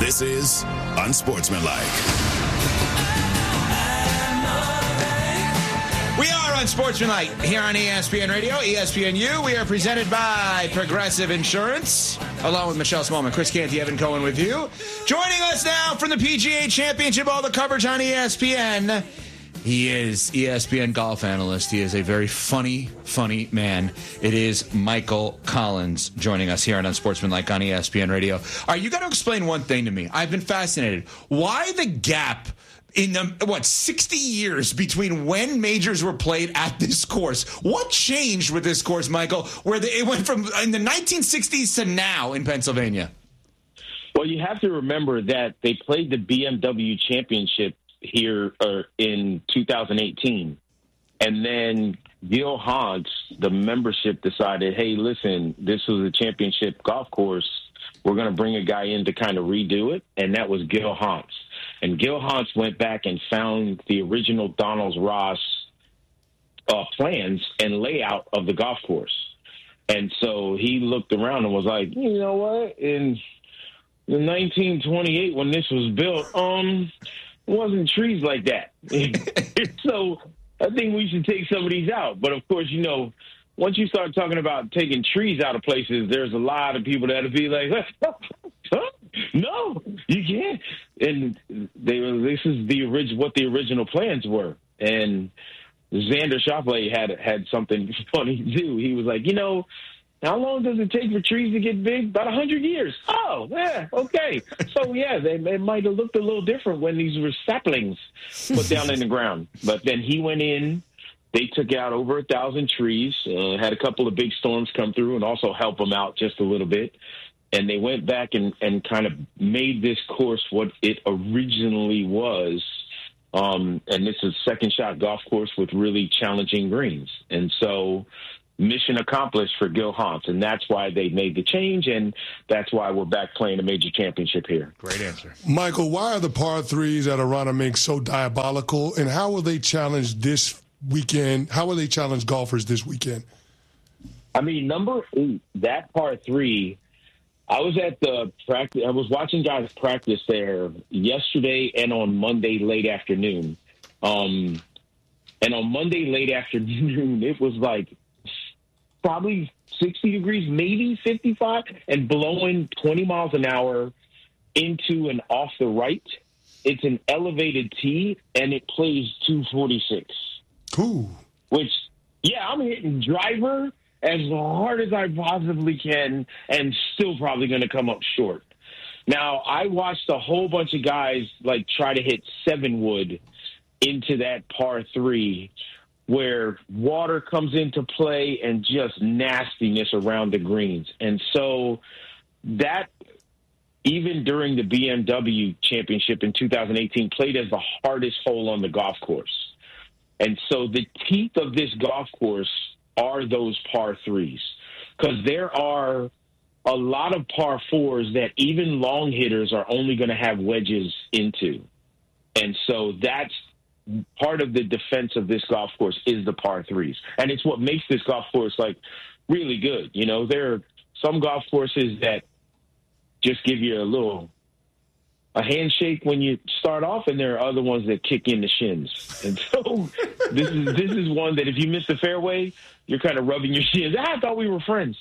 This is Unsportsmanlike. We are Unsportsmanlike here on ESPN Radio, ESPNU. We are presented by Progressive Insurance, along with Michelle Smallman, Chris Canty, Evan Cohen with you. Joining us now from the PGA Championship, all the coverage on ESPN. He is ESPN golf analyst. He is a very funny man. It is Michael Collins joining us here on Unsportsmanlike on ESPN Radio. All right, you got to explain one thing to me. I've been fascinated. Why the gap in the, 60 years between when majors were played at this course? What changed with this course, Michael, where it went from in the 1960s to now in Pennsylvania? Well, you have to remember that they played the BMW Championship here in 2018, and then Gil Hanse, the membership, decided, hey, listen, this was a championship golf course. We're going to bring a guy in to kind of redo it, and that was Gil Hanse. And Gil Hanse went back and found the original Donald Ross plans and layout of the golf course. And so he looked around and was like, you know what, in 1928 when this was built, wasn't trees like that. So I think we should take some of these out. But, of course, once you start talking about taking trees out of places, there's a lot of people that'll be like, no, you can't. And this is what the original plans were. And Xander Schauffele had something funny, too. He was like, how long does it take for trees to get big? About 100 years. Oh, yeah, okay. So, yeah, they might have looked a little different when these were saplings put down in the ground. But then he went in. They took out over 1,000 trees, had a couple of big storms come through and also help them out just a little bit. And they went back and kind of made this course what it originally was. And this is a second shot golf course with really challenging greens. And so mission accomplished for Gil Hanse, and that's why they made the change, and that's why we're back playing a major championship here. Great answer. Michael, why are the par threes at Aronimink so diabolical, and how will they challenge this weekend? How will they challenge golfers this weekend? I mean, number 8, that par 3, I was at the practice. I was watching guys practice there yesterday and on Monday late afternoon. And on Monday late afternoon, it was like probably 60 degrees, maybe 55, and blowing 20 miles an hour into and off the right. It's an elevated tee, and it plays 246. Cool. Which, yeah, I'm hitting driver as hard as I possibly can and still probably going to come up short. Now, I watched a whole bunch of guys, try to hit 7-wood into that par 3, where water comes into play and just nastiness around the greens. And so that, even during the BMW Championship in 2018, played as the hardest hole on the golf course. And so the teeth of this golf course are those par 3s, because there are a lot of par 4s that even long hitters are only going to have wedges into. And so that's part of the defense of this golf course is the par 3s. And it's what makes this golf course really good. There are some golf courses that just give you a handshake when you start off, and there are other ones that kick in the shins. And so this is one that if you miss the fairway, you're kind of rubbing your shins. I thought we were friends.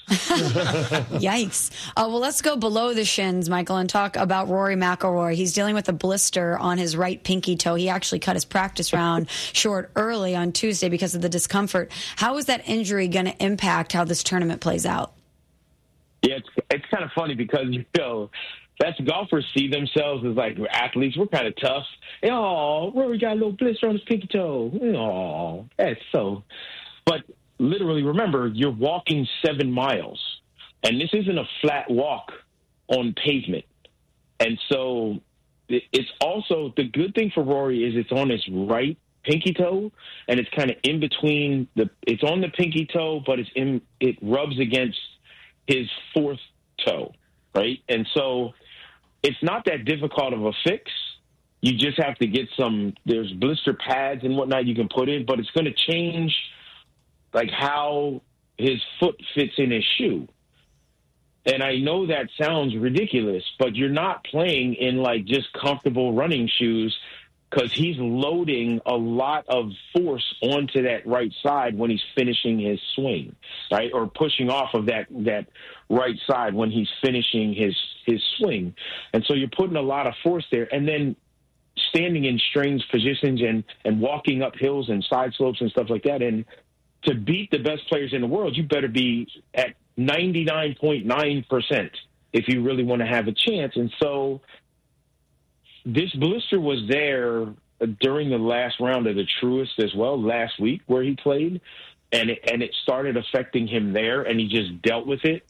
Yikes. Well, let's go below the shins, Michael, and talk about Rory McIlroy. He's dealing with a blister on his right pinky toe. He actually cut his practice round short early on Tuesday because of the discomfort. How is that injury going to impact how this tournament plays out? Yeah, it's kind of funny because, that's golfers see themselves as athletes. We're kind of tough. Oh, Rory got a little blister on his pinky toe. Oh, that's so. But literally, remember, you're walking 7 miles, and this isn't a flat walk on pavement. And so it's also, the good thing for Rory is it's on his right pinky toe, and it's kind of in between it's on the pinky toe, but it rubs against his 4th toe, right? And so it's not that difficult of a fix. You just have to get there's blister pads and whatnot you can put in, but it's going to change how his foot fits in his shoe. And I know that sounds ridiculous, but you're not playing in like just comfortable running shoes because he's loading a lot of force onto that right side when he's finishing his swing, right? Or pushing off of that right side when he's finishing his swing. And so you're putting a lot of force there. And then standing in strange positions and walking up hills and side slopes and stuff like that. And to beat the best players in the world, you better be at 99.9% if you really want to have a chance. And so this blister was there during the last round of the Truist as well, last week where he played, and it started affecting him there, and he just dealt with it.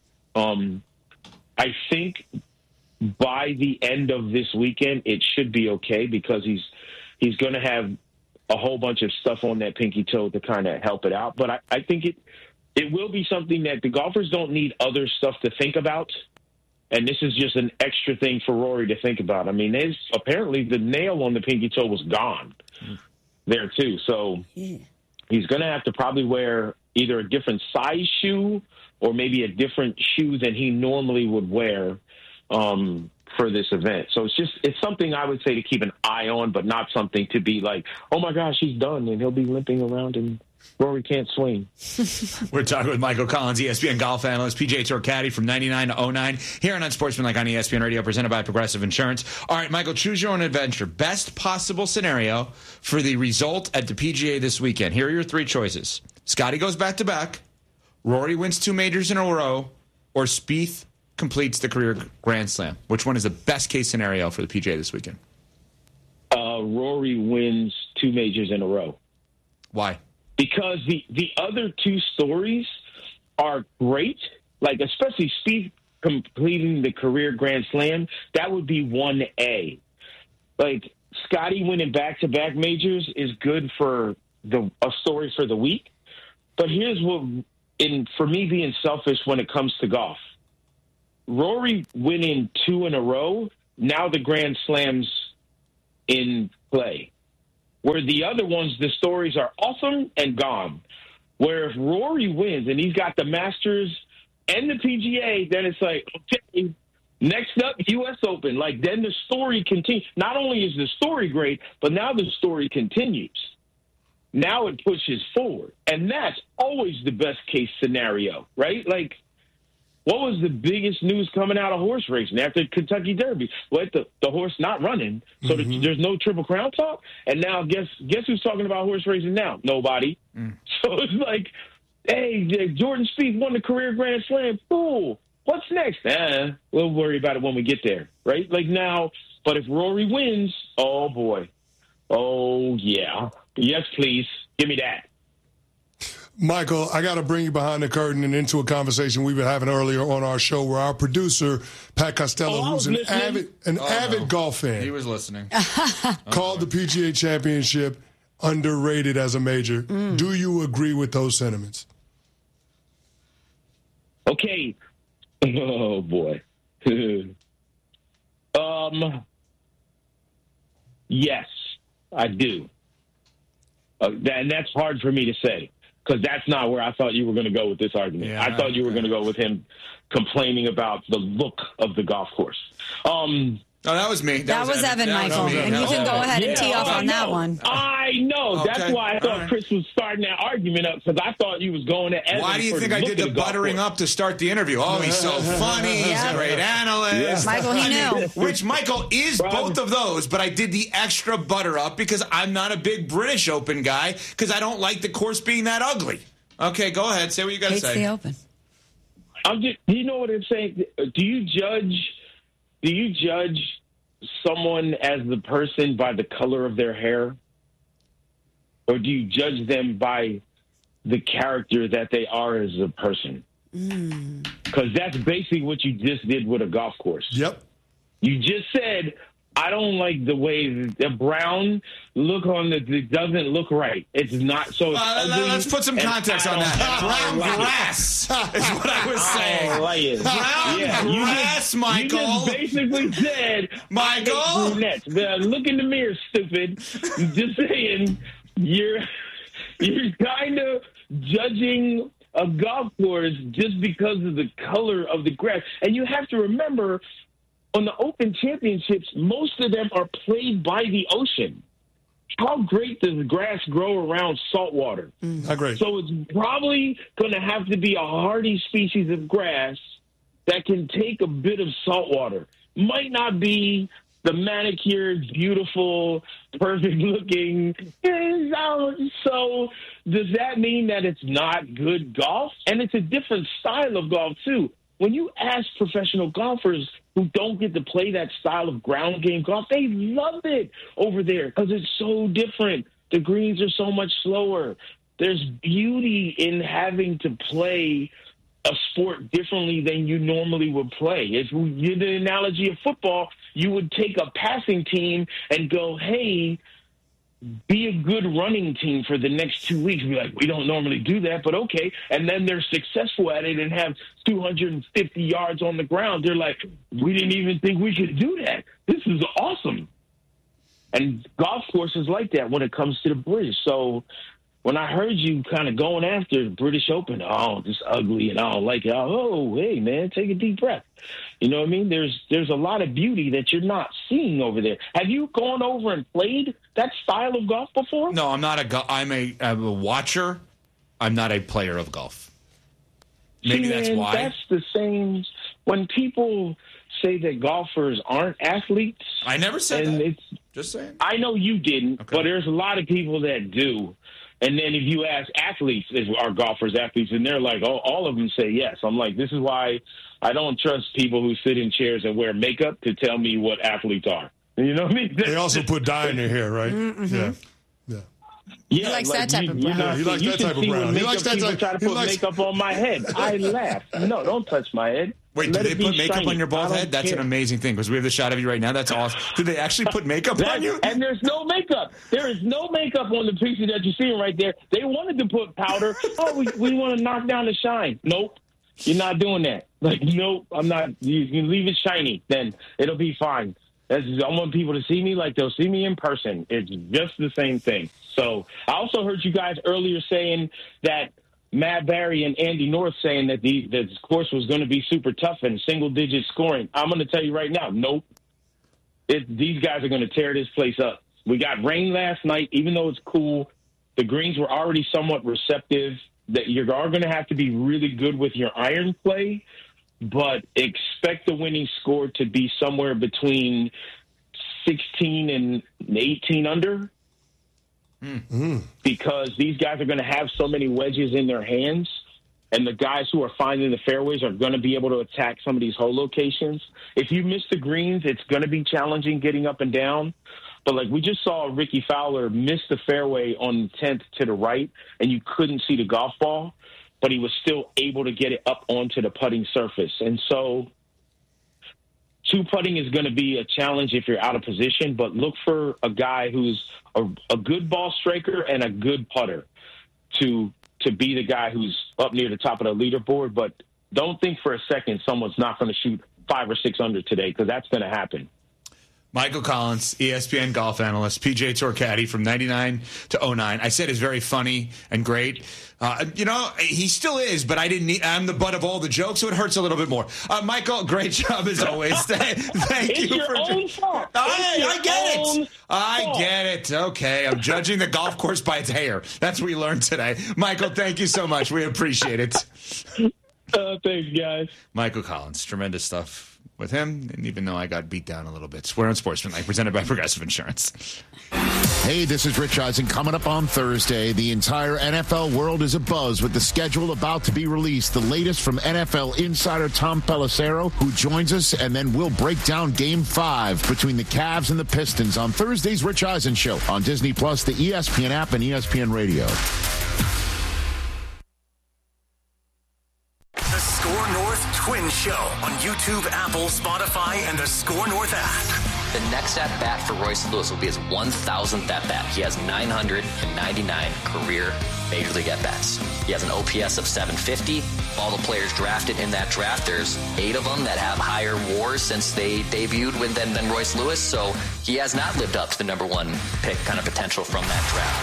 I think by the end of this weekend, it should be okay because he's going to have a whole bunch of stuff on that pinky toe to kind of help it out. But I think it will be something that the golfers don't need other stuff to think about. And this is just an extra thing for Rory to think about. I mean, apparently the nail on the pinky toe was gone there, too. So he's going to have to probably wear either a different size shoe or maybe a different shoe than he normally would wear for this event. So it's something I would say to keep an eye on, but not something to be like, oh, my gosh, he's done, and he'll be limping around and Rory can't swing. We're talking with Michael Collins, ESPN golf analyst, PGA Tour caddy from 99 to 09, here on Unsportsmanlike on ESPN Radio, presented by Progressive Insurance. All right, Michael, choose your own adventure. Best possible scenario for the result at the PGA this weekend. Here are your three choices. Scotty goes back-to-back, Rory wins 2 majors in a row, or Spieth completes the career Grand Slam. Which one is the best-case scenario for the PGA this weekend? Rory wins 2 majors in a row. Why? Because the other 2 stories are great, like especially Spieth completing the career Grand Slam, that would be 1A. Like Scotty winning back-to-back majors is good for a story for the week. But here's for me being selfish when it comes to golf. Rory winning 2 in a row, now the Grand Slam's in play. Where the other ones, the stories are awesome and gone. Where if Rory wins and he's got the Masters and the PGA, then it's like, okay, next up, U.S. Open. Like, then the story continues. Not only is the story great, but now the story continues. Now it pushes forward. And that's always the best case scenario, right? Like, what was the biggest news coming out of horse racing after Kentucky Derby? Well, the horse not running, so there's no Triple Crown talk. And now guess who's talking about horse racing now? Nobody. So it's like, hey, Jordan Spieth won the career Grand Slam. Cool. What's next? We'll worry about it when we get there, right? Like now, but if Rory wins, oh boy, oh yeah, yes please, give me that. Michael, I got to bring you behind the curtain and into a conversation we've been having earlier on our show where our producer, Pat Costello, who's an avid golf fan. He was listening. Called the PGA Championship underrated as a major. Do you agree with those sentiments? Okay. Oh, boy. Yes, I do. And that's hard for me to say. Because that's not where I thought you were going to go with this argument. Yeah, I thought you were going to go with him complaining about the look of the golf course. No, that was me. That was Evan, Michael. And you can go ahead and tee off on that one. I know. Okay. That's why I thought Chris was starting that argument up, because I thought you was going to Evan. Why do you think I did the buttering up to start the interview? Oh, he's so funny. He's a great analyst. Michael, he knew. Which Michael is both of those, but I did the extra butter up because I'm not a big British Open guy because I don't like the course being that ugly. Okay, go ahead. Say what you got to say. Hates the Open. You know what I'm saying? Do you judge someone as the person by the color of their hair? Or do you judge them by the character that they are as a person? Because that's basically what you just did with a golf course. Yep. You just said, I don't like the way the brown look on it doesn't look right. It's not so. Let's put some context on that. Brown grass is what I was saying. Brown grass, Michael. You just basically said, Michael. Brunettes. Look in the mirror, stupid. Just saying, you're kind of judging a golf course just because of the color of the grass. And you have to remember, on the Open Championships, most of them are played by the ocean. How great does the grass grow around salt water? How great. So it's probably going to have to be a hardy species of grass that can take a bit of salt water. Might not be the manicured, beautiful, perfect-looking. So does that mean that it's not good golf? And it's a different style of golf, too. When you ask professional golfers who don't get to play that style of ground game golf, they love it over there because it's so different. The greens are so much slower. There's beauty in having to play a sport differently than you normally would play. If we did the analogy of football, you would take a passing team and go, hey, be a good running team for the next 2 weeks. Be like, we don't normally do that, but okay. And then they're successful at it and have 250 yards on the ground. They're like, we didn't even think we could do that. This is awesome. And golf courses like that when it comes to the British. So when I heard you kind of going after the British Open, oh, this ugly and I don't like it. Oh, hey, man, take a deep breath. You know what I mean? There's a lot of beauty that you're not seeing over there. Have you gone over and played that style of golf before? No, I'm not I'm a watcher. I'm not a player of golf. Maybe that's why. That's the same when people say that golfers aren't athletes. I never said and that. It's, just saying. I know you didn't, okay. But there's a lot of people that do. And then if you ask athletes, are golfers athletes? And they're like, oh, all of them say yes. I'm like, this is why I don't trust people who sit in chairs and wear makeup to tell me what athletes are. You know what I mean? They also put dye in their hair, right? Mm-hmm. Yeah. He likes that type of brown. He likes that type of brown. He likes that type. Try to put makeup on my head. I laugh. No, don't touch my head. Wait, do they put makeup on your bald head? That's an amazing thing because we have the shot of you right now. That's awesome. Do they actually put makeup on you? And there's no makeup. There is no makeup on the picture that you're seeing right there. They wanted to put powder. Oh, we want to knock down the shine. Nope. You're not doing that. Like, nope, I'm not. You can leave it shiny. Then it'll be fine. I want people to see me like they'll see me in person. It's just the same thing. So I also heard you guys earlier saying that Matt Barry and Andy North saying that the course was going to be super tough and single-digit scoring. I'm going to tell you right now, nope. These guys are going to tear this place up. We got rain last night. Even though it's cool, the greens were already somewhat receptive. That you are going to have to be really good with your iron play, but expect the winning score to be somewhere between 16 and 18 under. Mm-hmm. Because these guys are going to have so many wedges in their hands, and the guys who are finding the fairways are going to be able to attack some of these hole locations. If you miss the greens, it's going to be challenging getting up and down. But like we just saw Ricky Fowler miss the fairway on the 10th to the right, and you couldn't see the golf ball, but he was still able to get it up onto the putting surface. And so two putting is going to be a challenge if you're out of position, but look for a guy who's a good ball striker and a good putter to be the guy who's up near the top of the leaderboard. But don't think for a second someone's not going to shoot 5 or 6 under today, because that's going to happen. Michael Collins, ESPN golf analyst, PGA Tour caddy from 99 to 09. I said is very funny and great. He still is, but I'm the butt of all the jokes, so it hurts a little bit more. Michael, great job as always. Thank you for own fault. I get it. I get it. Okay, I'm judging the golf course by its hair. That's what we learned today. Michael, thank you so much. We appreciate it. Thanks, guys. Michael Collins, tremendous stuff with him, and even though I got beat down a little bit. We're on Sportsmanlike, presented by Progressive Insurance. Hey, this is Rich Eisen. Coming up on Thursday, the entire NFL world is abuzz with the schedule about to be released. The latest from NFL insider Tom Pelissero, who joins us, and then we'll break down Game 5 between the Cavs and the Pistons on Thursday's Rich Eisen Show on Disney+, the ESPN app, and ESPN Radio. The Score North Twin Show on YouTube, Apple, Spotify, and the Score North app. The next at-bat for Royce Lewis will be his 1,000th at-bat. He has 999 career Major League at-bats. He has an OPS of 750. All the players drafted in that draft, there's 8 of them that have higher WARs since they debuted than Royce Lewis, so he has not lived up to the number 1 pick kind of potential from that draft.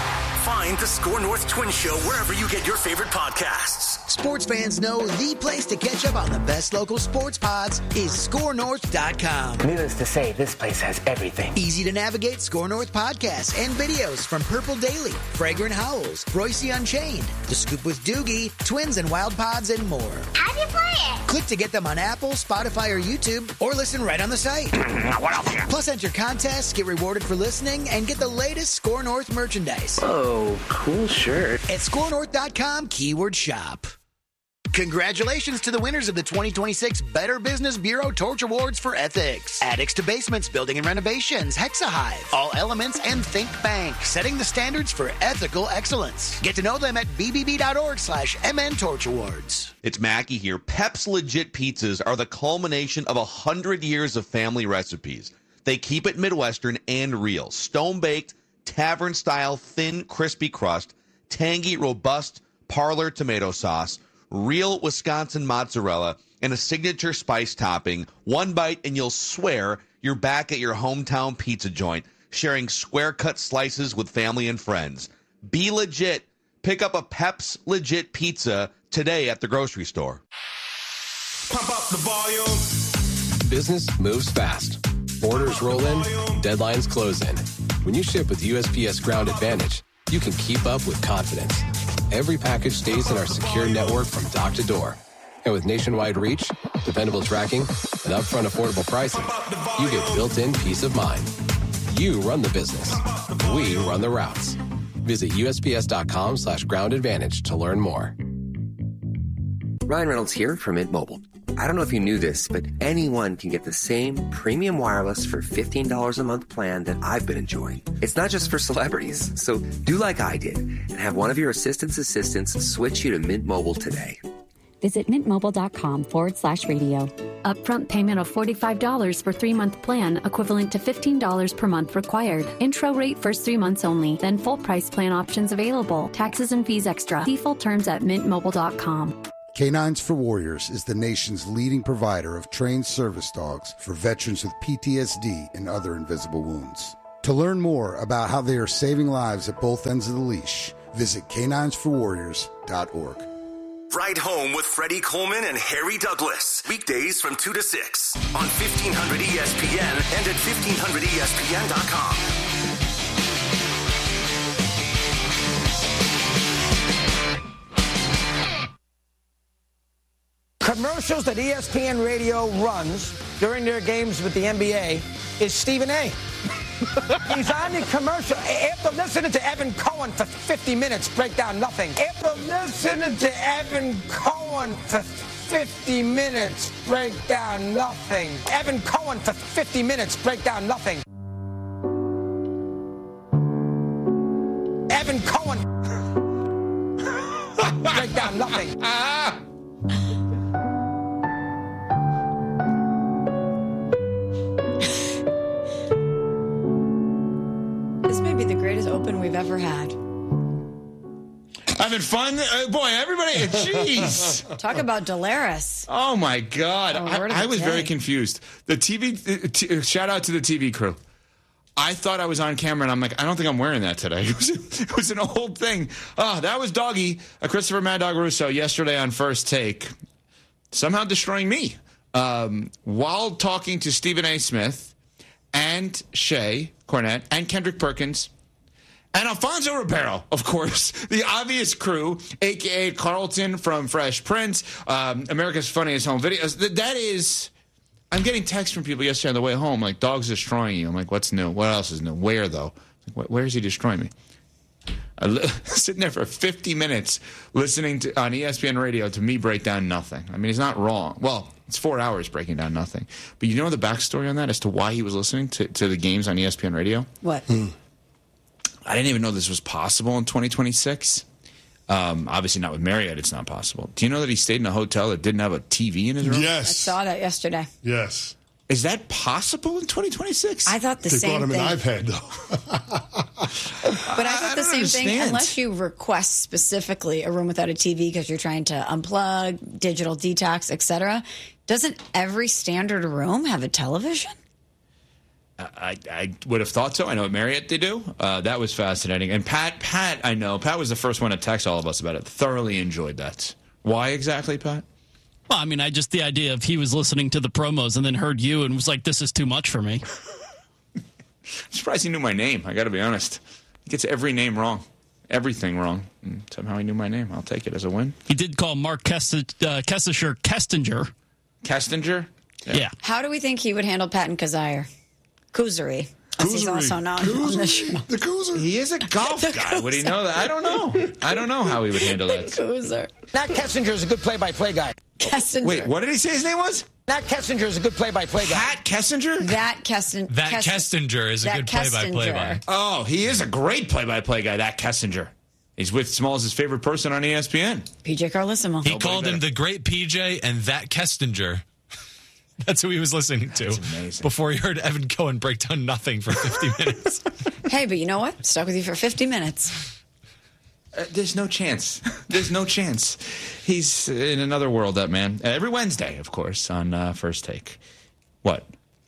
Find the Score North Twin Show wherever you get your favorite podcasts. Sports fans know the place to catch up on the best local sports pods is ScoreNorth.com. Needless to say, this place has everything. Easy to navigate Score North podcasts and videos from Purple Daily, Fragrant Howls, Royce Unchained, The Scoop with Doogie, Twins and Wild Pods, and more. How do you play it? Click to get them on Apple, Spotify, or YouTube, or listen right on the site. Plus, enter contests, get rewarded for listening, and get the latest Score North merchandise. Oh, cool shirt. At ScoreNorth.com, keyword shop. Congratulations to the winners of the 2026 Better Business Bureau Torch Awards for Ethics. Addicts to Basements, Building and Renovations, Hexahive, All Elements, and Think Bank, setting the standards for ethical excellence. Get to know them at bbb.org/MN Torch Awards. It's Mackie here. Pep's Legit Pizzas are the culmination of 100 years of family recipes. They keep it Midwestern and real. Stone-baked, tavern-style, thin, crispy crust, tangy, robust parlor tomato sauce, real Wisconsin mozzarella, and a signature spice topping. One bite and you'll swear you're back at your hometown pizza joint, sharing square-cut slices with family and friends. Be legit. Pick up a Pep's Legit Pizza today at the grocery store. Pump up the volume. Business moves fast. Orders roll in, deadlines close in. When you ship with USPS Ground Advantage, you can keep up with confidence. Every package stays in our secure network from dock to door. And with nationwide reach, dependable tracking, and upfront affordable pricing, you get built-in peace of mind. You run the business. We run the routes. Visit USPS.com/Ground Advantage to learn more. Ryan Reynolds here from Mint Mobile. I don't know if you knew this, but anyone can get the same premium wireless for $15 a month plan that I've been enjoying. It's not just for celebrities, so do like I did and have one of your assistants switch you to Mint Mobile today. Visit mintmobile.com/radio. Upfront payment of $45 for 3-month plan, equivalent to $15 per month required. Intro rate first 3 months only, then full price plan options available. Taxes and fees extra. See full terms at mintmobile.com. Canines for Warriors is the nation's leading provider of trained service dogs for veterans with PTSD and other invisible wounds. To learn more about how they are saving lives at both ends of the leash, visit caninesforwarriors.org. Ride Home with Freddie Coleman and Harry Douglas. Weekdays from 2 to 6 on 1500 ESPN and at 1500ESPN.com. Commercials that ESPN Radio runs during their games with the NBA is Stephen A. He's on the commercial. After listening to Evan Cohen for 50 minutes, break down nothing. After listening to Evan Cohen for 50 minutes, break down nothing. Evan Cohen for 50 minutes, break down nothing. Evan Cohen. Break down nothing. This may be the greatest open we've ever had. Having fun? Boy, everybody, jeez. Talk about Dolaris. Oh, my God. I was very confused. The TV, shout out to the TV crew. I thought I was on camera, and I'm like, I don't think I'm wearing that today. It was an old thing. Oh, that was Doggy, Christopher Mad Dog Russo, yesterday on First Take, somehow destroying me while talking to Stephen A. Smith and Shea Cornette and Kendrick Perkins and Alfonso Ribeiro, of course, the obvious crew, a.k.a. Carlton from Fresh Prince, America's Funniest Home Videos. That is... I'm getting texts from people yesterday on the way home, like, dog's destroying you. I'm like, what's new? What else is new? Where, though? Like, where is he destroying me? Sitting there for 50 minutes listening to on ESPN Radio to me break down nothing. I mean, he's not wrong. Well, it's 4 hours breaking down nothing. But you know the backstory on that as to why he was listening to the games on ESPN Radio? What? I didn't even know this was possible in 2026. Obviously not with Marriott, it's not possible. Do you know that he stayed in a hotel that didn't have a TV in his room? Yes. I saw that yesterday. Yes. Is that possible in 2026? I thought the same thing. They bought him an iPad, though. But I thought the same thing. Unless you request specifically a room without a TV because you're trying to unplug, digital detox, etc., doesn't every standard room have a television? I would have thought so. I know at Marriott they do. That was fascinating. And Pat, I know. Pat was the first one to text all of us about it. Thoroughly enjoyed that. Why exactly, Pat? Well, I mean, the idea of he was listening to the promos and then heard you and was like, this is too much for me. I'm surprised he knew my name. I got to be honest. He gets every name wrong. Everything wrong. And somehow he knew my name. I'll take it as a win. He did call Mark Kessinger Kestinger. Kestinger? Yeah. How do we think he would handle Patton Kazire? Kuzari. As he's also known on the show. The Koozer. He is a golf guy. Would he know that? I don't know. I don't know how he would handle that. Koozer. Nat Kessinger is a good play-by-play guy. Kessinger. Wait, what did he say his name was? Nat Kessinger is a good play-by-play guy. Pat Kessinger? That Kestinger is a good play-by-play guy. Oh, he is a great play-by-play guy, that Kessinger. He's with Smalls' favorite person on ESPN. PJ Carlissimo. He called him the great PJ and that Kestinger. That's who he was listening to before he heard Evan Cohen break down nothing for 50 minutes. Hey, but you know what? Stuck with you for 50 minutes. There's no chance. There's no chance. He's in another world, that man. Every Wednesday, of course, on First Take. What?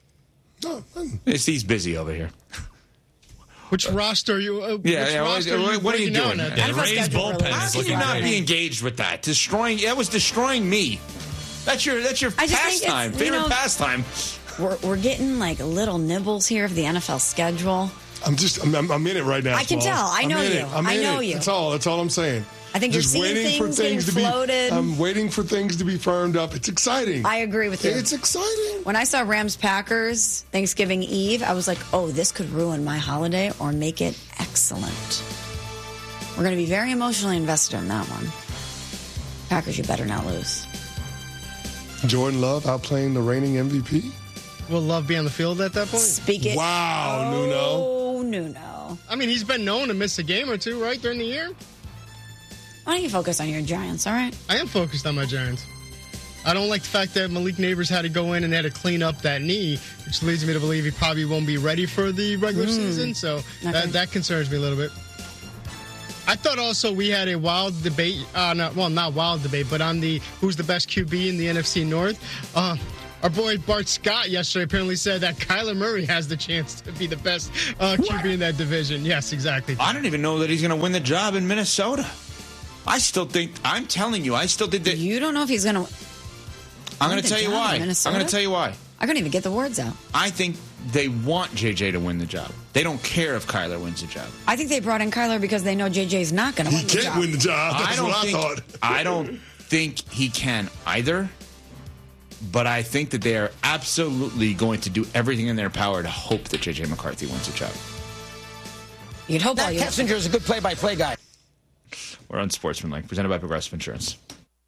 He's busy over here. Which roster are you? What are you doing? The Rays bullpen is looking great. How can you not be engaged with that? That was destroying me. That's your pastime, favorite pastime. We're getting like little nibbles here of the NFL schedule. I'm in it right now. I can tell. I know you. I know you. That's all I'm saying. I think just you're seeing things getting floated. I'm waiting for things to be firmed up. It's exciting. I agree with you. It's exciting. When I saw Rams-Packers Thanksgiving Eve, I was like, oh, this could ruin my holiday or make it excellent. We're going to be very emotionally invested in that one. Packers, you better not lose. Jordan Love outplaying the reigning MVP? Will Love be on the field at that point? Speak it. Wow, Nuno. Oh, Nuno. I mean, he's been known to miss a game or two, right, during the year? Why don't you focus on your Giants, all right? I am focused on my Giants. I don't like the fact that Malik Neighbors had to go in and had to clean up that knee, which leads me to believe he probably won't be ready for the regular season. So that concerns me a little bit. I thought also we had a wild debate, not wild debate, but on the who's the best QB in the NFC North. Our boy Bart Scott yesterday apparently said that Kyler Murray has the chance to be the best QB in that division. Yes, exactly. I don't even know that he's going to win the job in Minnesota. I'm telling you, I still think that. You don't know if he's going to. I'm going to tell you why. I'm going to tell you why. I couldn't even get the words out. I think they want JJ to win the job. They don't care if Kyler wins the job. I think they brought in Kyler because they know JJ's not going to win the job. He can't win the job. That's what I thought. I don't think he can either. But I think that they are absolutely going to do everything in their power to hope that JJ McCarthy wins the job. You'd hope all you. Kessinger is a good play-by-play guy. We're on Sportsmanlike, presented by Progressive Insurance.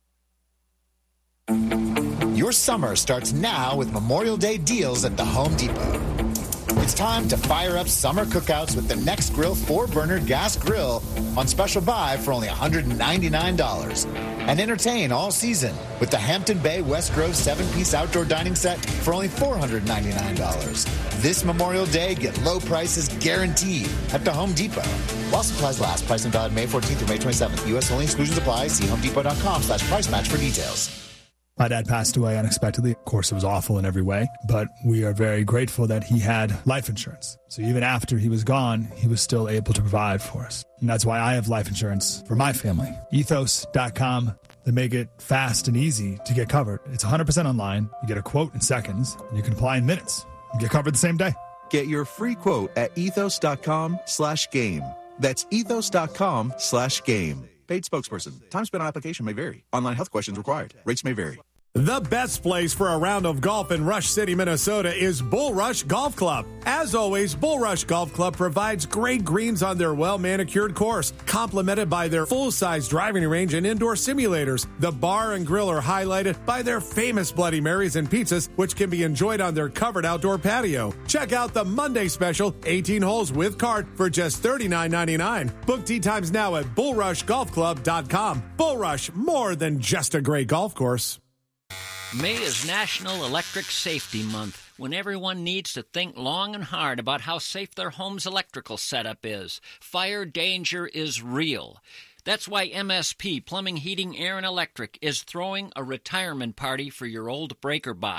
Your summer starts now with Memorial Day deals at the Home Depot. It's time to fire up summer cookouts with the Next Grill 4-burner gas grill on special buy for only $199. And entertain all season with the Hampton Bay West Grove 7-piece outdoor dining set for only $499. This Memorial Day, get low prices guaranteed at the Home Depot. While supplies last, price and valid May 14th through May 27th. U.S. only, exclusions apply. See homedepot.com/price match for details. My dad passed away unexpectedly. Of course, it was awful in every way, but we are very grateful that he had life insurance. So even after he was gone, he was still able to provide for us. And that's why I have life insurance for my family. Ethos.com. They make it fast and easy to get covered. It's 100% online. You get a quote in seconds, and you can apply in minutes. You get covered the same day. Get your free quote at ethos.com/game. That's ethos.com/game. Paid spokesperson. Time spent on application may vary. Online health questions required. Rates may vary. The best place for a round of golf in Rush City, Minnesota is Bull Rush Golf Club. As always, Bull Rush Golf Club provides great greens on their well-manicured course, complemented by their full-size driving range and indoor simulators. The bar and grill are highlighted by their famous Bloody Marys and pizzas, which can be enjoyed on their covered outdoor patio. Check out the Monday special, 18 holes with cart for just $39.99. Book tee times now at bullrushgolfclub.com. Bull Rush, more than just a great golf course. May is National Electric Safety Month, when everyone needs to think long and hard about how safe their home's electrical setup is. Fire danger is real. That's why MSP Plumbing, Heating, Air, and Electric is throwing a retirement party for your old breaker box.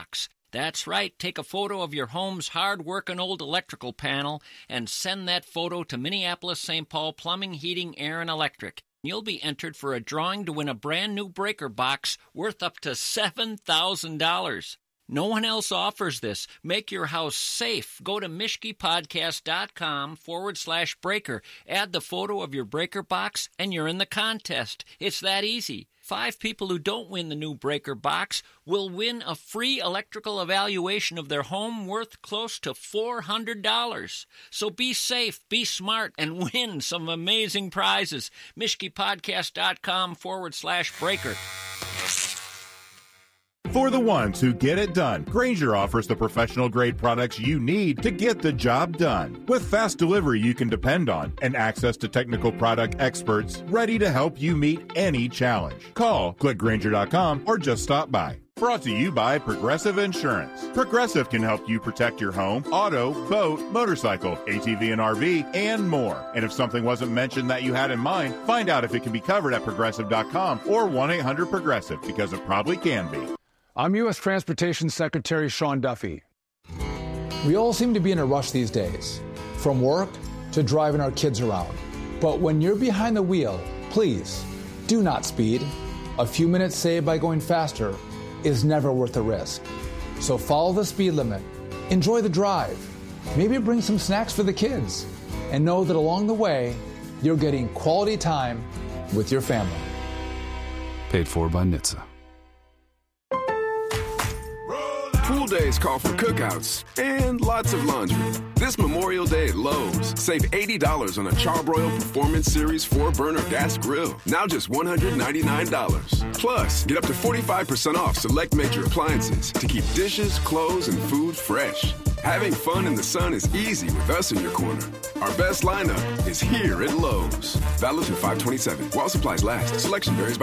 That's right. Take a photo of your home's hard-working old electrical panel and send that photo to Minneapolis-St. Paul Plumbing, Heating, Air, and Electric. You'll be entered for a drawing to win a brand-new breaker box worth up to $7,000. No one else offers this. Make your house safe. Go to MishkePodcast.com/breaker. Add the photo of your breaker box, and you're in the contest. It's that easy. 5 people who don't win the new breaker box will win a free electrical evaluation of their home worth close to $400. So be safe, be smart, and win some amazing prizes. MishkePodcast.com/breaker. For the ones who get it done, Grainger offers the professional-grade products you need to get the job done. With fast delivery you can depend on and access to technical product experts ready to help you meet any challenge. Call, click Grainger.com, or just stop by. Brought to you by Progressive Insurance. Progressive can help you protect your home, auto, boat, motorcycle, ATV and RV, and more. And if something wasn't mentioned that you had in mind, find out if it can be covered at Progressive.com or 1-800-PROGRESSIVE, because it probably can be. I'm U.S. Transportation Secretary Sean Duffy. We all seem to be in a rush these days, from work to driving our kids around. But when you're behind the wheel, please do not speed. A few minutes saved by going faster is never worth the risk. So follow the speed limit, enjoy the drive, maybe bring some snacks for the kids, and know that along the way, you're getting quality time with your family. Paid for by NHTSA. Pool days call for cookouts and lots of laundry. This Memorial Day at Lowe's, save $80 on a Charbroil Performance Series 4-burner gas grill. Now just $199. Plus, get up to 45% off select major appliances to keep dishes, clothes, and food fresh. Having fun in the sun is easy with us in your corner. Our best lineup is here at Lowe's. Valid through 5/27. While supplies last. Selection varies by